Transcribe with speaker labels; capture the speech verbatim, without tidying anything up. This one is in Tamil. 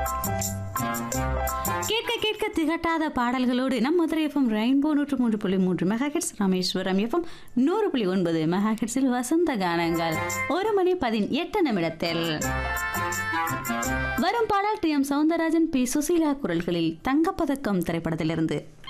Speaker 1: கேட்க கேட்க திகட்டாத பாடல்களோடு நம் மதுரை எஃப்எம் ரெயின்போ நூற்று மூன்று புள்ளி மூன்று மெகாஹெட்ஸ், ராமேஸ்வரம் எஃப்எம் நூறு புள்ளி ஒன்பது மெகாஹெட்ஸில் வசந்த கானங்கள் ஒரு மணி பதினெட்டு நிமிடத்தில் வரும் பாடல் D M Soundararajan, B Susheela குரல்களில் தங்கப்பதக்கம் திரைப்படத்திலிருந்து.